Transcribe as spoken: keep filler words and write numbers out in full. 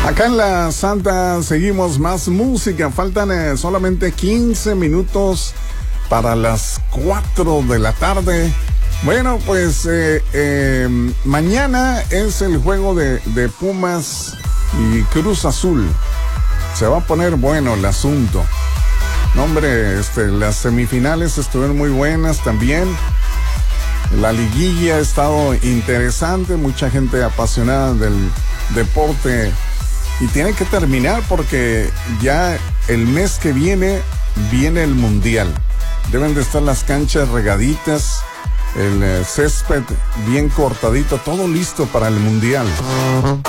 Acá en la Santa seguimos más música. Faltan eh, solamente quince minutos para las cuatro de la tarde. Bueno, pues eh, eh, mañana es el juego de, de Pumas y Cruz Azul. Se va a poner bueno el asunto. No, hombre, este, las semifinales estuvieron muy buenas también. La liguilla ha estado interesante, mucha gente apasionada del deporte. Y tiene que terminar porque ya el mes que viene, viene el Mundial. Deben de estar las canchas regaditas, el eh, césped bien cortadito, todo listo para el Mundial.